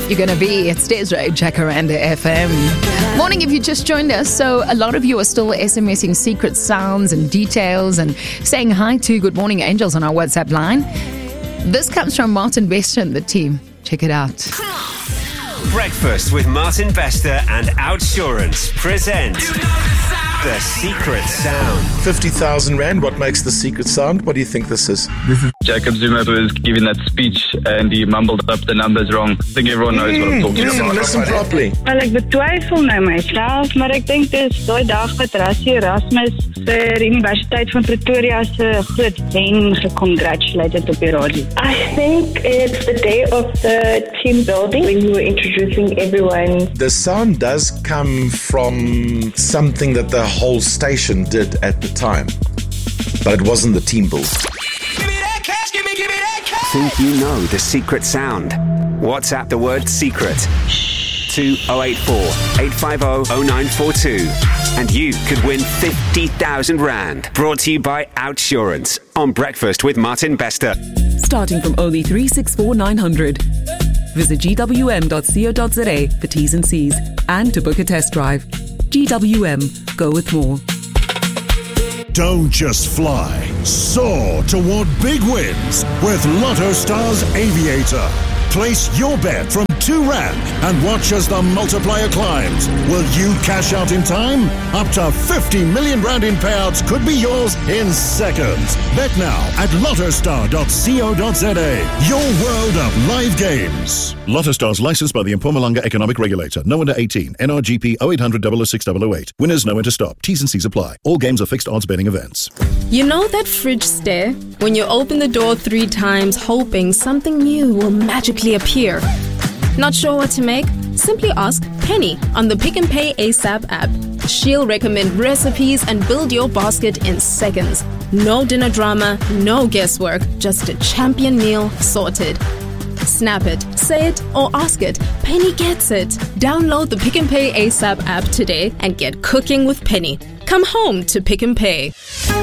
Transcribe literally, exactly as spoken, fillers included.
you're going to be. It's Desiree, Jacaranda F M. Morning if you just joined us. So a lot of you are still SMSing secret sounds and details and saying hi to Good Morning Angels on our WhatsApp line. This comes from Martin Bester and the team. Check it out. Breakfast with Martin Bester and Outsurance present The Secret Sound. fifty thousand rand, what makes the secret sound? What do you think this is? This is Jacob Zuma was giving that speech and he mumbled up the numbers wrong. I think everyone knows what I'm talking Listen, about. listen properly. Wel, ek betwyfel nou myself, maar ek dink dis daai dag wat Rassie Erasmus vir Universiteit van Pretoria se groot wen gecongratulated op die radio. I think it's the day of the team building when you were introducing everyone. The sound does come from something that the whole station did at the time, but it wasn't the team build. Think you know the secret sound? WhatsApp the word secret to oh eight four, eight five oh, oh nine four two and you could win fifty thousand rand. Brought to you by Outsurance on Breakfast with Martin Bester. Starting from only three six four nine hundred. Visit g w m dot co dot z a for T's and C's and to book a test drive. G W M, go with more. Don't just fly, soar toward big wins with Lotto Stars Aviator. Place your bet from two rand and watch as the multiplier climbs. Will you cash out in time? Up to fifty million rand in payouts could be yours in seconds. Bet now at lottostar dot co dot z a. Your world of live games. Lotto Stars licensed by the Mpumalanga Economic Regulator. No under eighteen. N R G P oh eight hundred, double oh six, double oh eight. Winners know when to stop. T's and C's apply. All games are fixed odds betting events. You know that fridge stare? When you open the door three times hoping something new will magically appear. Not sure what to make? Simply ask Penny on the Pick and Pay ASAP app. She'll recommend recipes and build your basket in seconds. No dinner drama, no guesswork, just a champion meal sorted. Snap it, say it, or ask it. Penny gets it. Download the Pick and Pay ASAP app today and get cooking with Penny. Come home to Pick and Pay.